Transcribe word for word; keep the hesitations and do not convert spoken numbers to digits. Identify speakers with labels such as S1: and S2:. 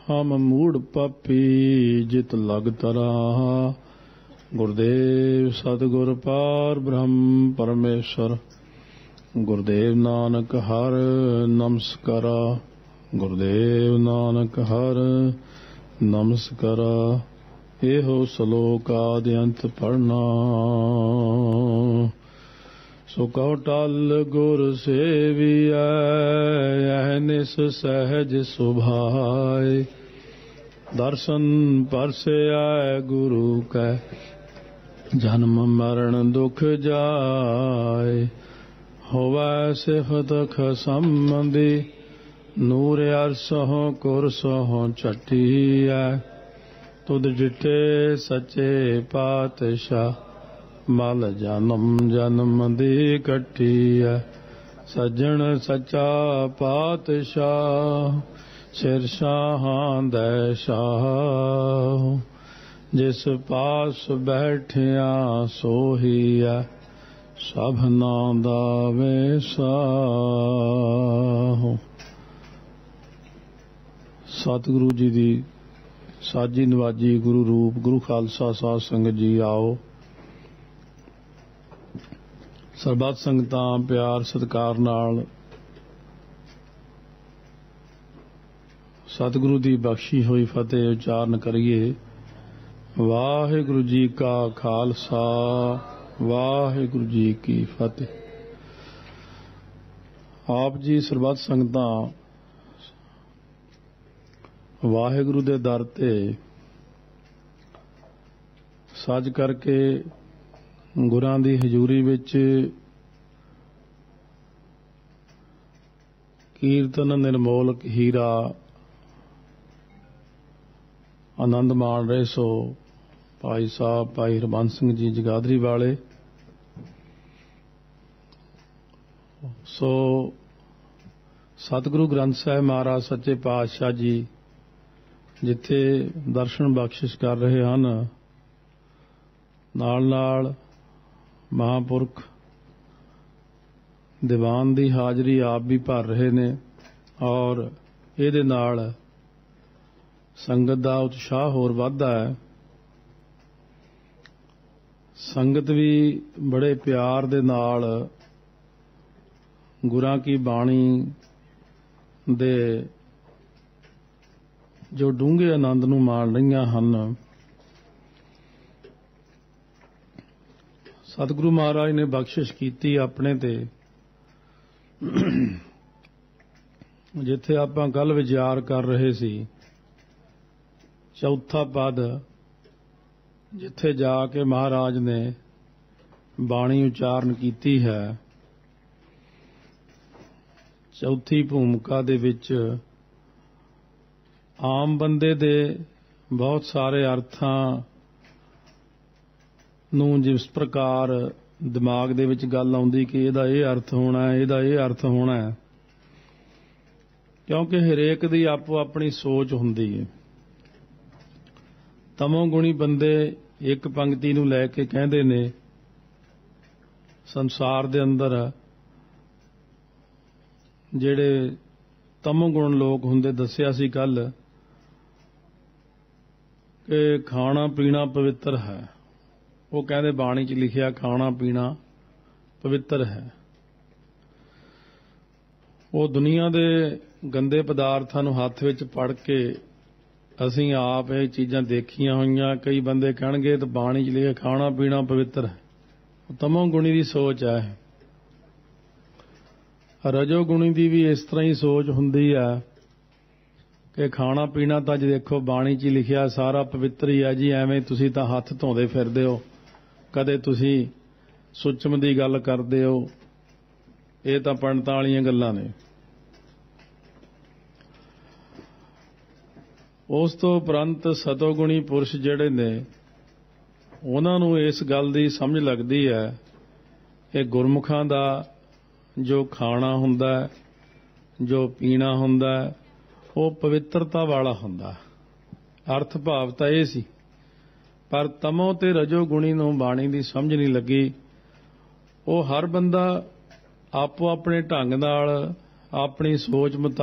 S1: ਹਮ ਮੂੜ ਪਾਪੀ ਜਿਤ ਲਗ ਤਰਾ। ਗੁਰਦੇਵ ਸਤਿਗੁਰ ਪਾਰ ਬ੍ਰਹਮ ਪਰਮੇਸ਼ਰ। ਗੁਰਦੇਵ ਨਾਨਕ ਹਰ ਨਮਸਕਾਰਾ। ਗੁਰਦੇਵ ਨਾਨਕ ਹਰ ਨਮਸਕਾਰਾ। ਇਹੋ ਸਲੋਕ ਆਦਿ ਅੰਤ ਪੜ੍ਹਨਾ। ਸੋ ਕਉ ਟਲ ਗੁਰ ਸੇਵੀਐ ਅਹਨਿਸ ਸਹਿਜ ਸੁਭਾਏ। ਦਰਸ਼ਨ ਪਰਸੈ ਗੁਰੂ ਕੈ ਜਨਮ ਮਰਨ ਦੁਖ ਜਾਏ। ਹੋਵੈ ਸਿਫਤ ਖਸਮੰਦੀ ਨੂਰ ਅਰਸਹੁ ਕੁਰਸਹੁ ਝਟੀਐ। ਤੁਧ ਡਿਠੇ ਸੱਚੇ ਪਾਤਸ਼ਾਹ ਮਲ ਜਨਮ ਜਨਮ ਦੀ ਕੱਟੀਐ। ਸੱਜਣ ਸੱਚਾ ਪਾਤਸ਼ਾਹ ਸਿਰ ਸ਼ਾਹਾਂ ਦੈ ਸ਼ਾਹ। ਜਿਸ ਪਾਸ ਬੈਠਿਆ ਸੋਹੀਐ ਸਭਨਾਂ ਦਾ ਵੇਸਾਹੁ। ਸਤਿਗੁਰੂ ਜੀ ਦੀ ਸਾਜੀ ਨਵਾਜੀ ਗੁਰੂ ਰੂਪ ਗੁਰੂ ਖਾਲਸਾ ਸਾਧ ਸੰਗਤ ਜੀ ਆਓ। ਸਰਬੱਤ ਸੰਗਤਾਂ ਪਿਆਰ ਸਤਿਕਾਰ ਨਾਲ ਸਤਿਗੁਰੂ ਦੀ ਬਖਸ਼ੀ ਹੋਈ ਫਤਿਹ ਉਚਾਰਨ ਕਰੀਏ। ਵਾਹਿਗੁਰੂ ਜੀ ਕਾ ਖਾਲਸਾ ਵਾਹਿਗੁਰੂ ਜੀ ਕੀ ਫਤਿਹ। ਆਪ ਜੀ ਸਰਬੱਤ ਸੰਗਤਾਂ ਵਾਹਿਗੁਰੂ ਦੇ ਦਰ ਤੇ ਸੱਜ ਕਰਕੇ ਗੁਰਾਂ ਦੀ ਹਜ਼ੂਰੀ ਵਿੱਚ ਕੀਰਤਨ ਨਿਰਮੋਲ ਹੀਰਾ ਆਨੰਦ ਮਾਣ ਰਹੇ ਸੋ। ਭਾਈ ਸਾਹਿਬ ਭਾਈ ਹਰਬੰਸ ਸਿੰਘ ਜੀ ਜਗਾਦਰੀ ਵਾਲੇ। ਸੋ ਸਤਿਗੁਰੂ ਗ੍ਰੰਥ ਸਾਹਿਬ ਮਹਾਰਾਜ ਸੱਚੇ ਪਾਤਸ਼ਾਹ ਜੀ ਜਿੱਥੇ ਦਰਸ਼ਨ ਬਖਸ਼ਿਸ਼ ਕਰ ਰਹੇ ਹਨ, ਨਾਲ ਨਾਲ ਮਹਾਂਪੁਰਖ ਦੀਵਾਨ ਦੀ ਹਾਜ਼ਰੀ ਆਪ ਵੀ ਭਰ ਰਹੇ ਨੇ ਔਰ ਇਹਦੇ ਨਾਲ ਸੰਗਤ ਦਾ ਉਤਸ਼ਾਹ ਹੋਰ ਵੱਧਦਾ ਹੈ। ਸੰਗਤ ਵੀ ਬੜੇ ਪਿਆਰ ਦੇ ਨਾਲ ਗੁਰਾਂ ਕੀ ਬਾਣੀ ਦੇ ਜੋ ਡੂੰਘੇ ਆਨੰਦ ਨੂੰ ਮਾਣ ਰਹੀਆਂ ਹਨ। ਸਤਿਗੁਰੂ ਮਹਾਰਾਜ ਨੇ ਬਖਸ਼ਿਸ਼ ਕੀਤੀ ਆਪਣੇ ਤੇ। ਜਿੱਥੇ ਆਪਾਂ ਕੱਲ ਵਿਚਾਰ ਕਰ ਰਹੇ ਸੀ, ਚੌਥਾ ਪਦ ਜਿੱਥੇ ਜਾ ਕੇ ਮਹਾਰਾਜ ਨੇ ਬਾਣੀ ਉਚਾਰਨ ਕੀਤੀ ਹੈ, ਚੌਥੀ ਭੂਮਿਕਾ ਦੇ ਵਿੱਚ ਆਮ ਬੰਦੇ ਦੇ ਬਹੁਤ ਸਾਰੇ ਅਰਥਾਂ ਨੂੰ ਜਿਸ ਪ੍ਰਕਾਰ ਦਿਮਾਗ ਦੇ ਵਿੱਚ ਗੱਲ ਆਉਂਦੀ ਕਿ ਇਹਦਾ ਇਹ ਅਰਥ ਹੋਣਾ ਹੈ, ਇਹਦਾ ਇਹ ਅਰਥ ਹੋਣਾ ਹੈ, ਕਿਉਂਕਿ ਹਰੇਕ ਦੀ ਆਪੋ ਆਪਣੀ ਸੋਚ ਹੁੰਦੀ ਹੈ। ਤਮੋ ਗੁਣੀ ਬੰਦੇ ਇੱਕ ਪੰਕਤੀ ਨੂੰ ਲੈ ਕੇ ਕਹਿੰਦੇ ਨੇ ਸੰਸਾਰ ਦੇ ਅੰਦਰ ਜਿਹੜੇ ਤਮੋ ਗੁਣ ਲੋਕ ਹੁੰਦੇ, ਦੱਸਿਆ ਸੀ ਕੱਲ ਕਿ ਖਾਣਾ ਪੀਣਾ ਪਵਿੱਤਰ ਹੈ। ਉਹ ਕਹਿੰਦੇ ਬਾਣੀ 'ਚ ਲਿਖਿਆ ਖਾਣਾ ਪੀਣਾ ਪਵਿੱਤਰ ਹੈ। ਉਹ ਦੁਨੀਆ ਦੇ ਗੰਦੇ ਪਦਾਰਥਾਂ ਨੂੰ ਹੱਥ ਵਿੱਚ ਫੜ ਕੇ ਅਸੀਂ ਆਪ ਇਹ ਚੀਜ਼ਾਂ ਦੇਖੀਆਂ ਹੋਈਆਂ। ਕਈ ਬੰਦੇ ਕਹਿਣਗੇ ਤਾਂ ਬਾਣੀ 'ਚ ਲਿਖਿਆ ਖਾਣਾ ਪੀਣਾ ਪਵਿੱਤਰ ਹੈ। ਉਹ ਤਮੋ ਗੁਣੀ ਦੀ ਸੋਚ ਹੈ। ਰਜੋ ਗੁਣੀ ਦੀ ਵੀ ਇਸ ਤਰ੍ਹਾਂ ਹੀ ਸੋਚ ਹੁੰਦੀ ਹੈ ਕਿ ਖਾਣਾ ਪੀਣਾ ਤਾਂ ਜੇ ਦੇਖੋ ਬਾਣੀ 'ਚ ਲਿਖਿਆ ਸਾਰਾ ਪਵਿੱਤਰ ਹੀ ਹੈ ਜੀ। ਐਵੇਂ ਤੁਸੀਂ ਤਾਂ ਹੱਥ ਧੋਂਦੇ ਫਿਰਦੇ ਹੋ, ਕਦੇ ਤੁਸੀਂ ਸੁੱਚਮ ਦੀ ਗੱਲ ਕਰਦੇ ਹੋ, ਇਹ ਤਾਂ ਪੰਡਤਾਂ ਵਾਲੀਆਂ ਗੱਲਾਂ ਨੇ। ਉਸ ਤੋਂ ਉਪਰੰਤ ਸਤੋਗੁਣੀ ਪੁਰਸ਼ ਜਿਹੜੇ ਨੇ ਉਹਨਾਂ ਨੂੰ ਇਸ ਗੱਲ ਦੀ ਸਮਝ ਲੱਗਦੀ ਹੈ ਕਿ ਗੁਰਮੁਖਾਂ ਦਾ ਜੋ ਖਾਣਾ ਹੁੰਦਾ, ਜੋ ਪੀਣਾ ਹੁੰਦਾ, ਉਹ ਪਵਿੱਤਰਤਾ ਵਾਲਾ ਹੁੰਦਾ। ਅਰਥ ਭਾਵ ਤਾਂ ਇਹ ਸੀ, ਪਰ ਤਮੋ ਤੇ ਰਜੋ ਗੁਣੀ ਨੂੰ ਬਾਣੀ ਦੀ ਸਮਝ ਨਹੀਂ ਲੱਗੀ। ਉਹ ਹਰ ਬੰਦਾ ਆਪੋ ਆਪਣੇ ਢੰਗ ਨਾਲ ਆਪਣੀ ਸੋਚ ਮੁਤਾਬਕ